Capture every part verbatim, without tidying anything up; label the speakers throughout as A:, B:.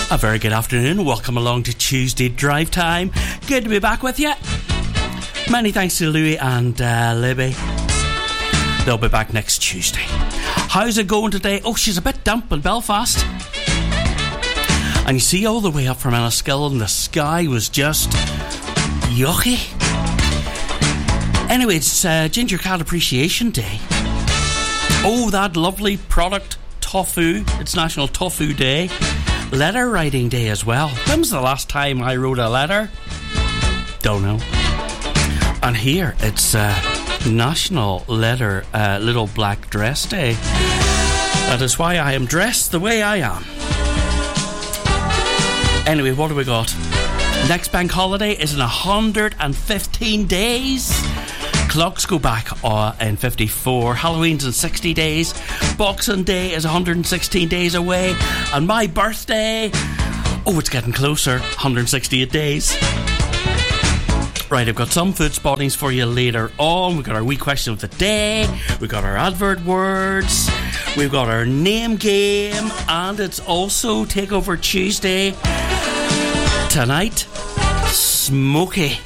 A: A very good afternoon. Welcome along to Tuesday Drive Time. Good to be back with you. Many thanks to Louis and uh, Libby. They'll be back next Tuesday. How's it going today? Oh, she's a bit damp in Belfast. And you see, all the way up from Enniskillen, the sky was just yucky. Anyway, it's uh, Ginger Cat Appreciation Day. Oh, that lovely product, tofu. It's National Tofu Day. Letter writing day as well. When was the last time I wrote a letter? Don't know. And here it's uh, National Letter uh, Little Black Dress Day. That is why I am dressed the way I am. Anyway, what do we got? Next bank holiday is in one hundred fifteen days. Clocks go back uh, in fifty-four. Halloween's in sixty days. Boxing Day is one hundred sixteen days away. And my birthday, oh, it's getting closer. one hundred sixty-eight days. Right, I've got some food spottings for you later on. We've got our wee question of the day. We've got our advert words. We've got our name game. And it's also Takeover Tuesday. Tonight, Smokey.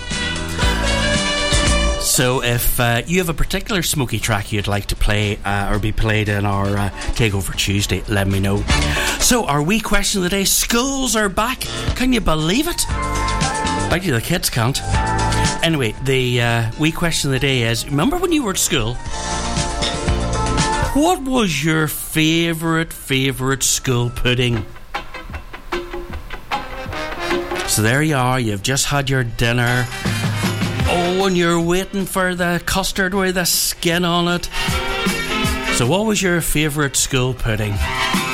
A: So if uh, you have a particular Smokey track you'd like to play uh, or be played in our uh, Takeover Tuesday, let me know. So our wee question of the day, schools are back. Can you believe it? Bet you the kids can't. Anyway, the uh, wee question of the day is, remember when you were at school? What was your favourite, favourite school pudding? So there you are, you've just had your dinner. Oh, and you're waiting for the custard with the skin on it. So what was your favourite school pudding?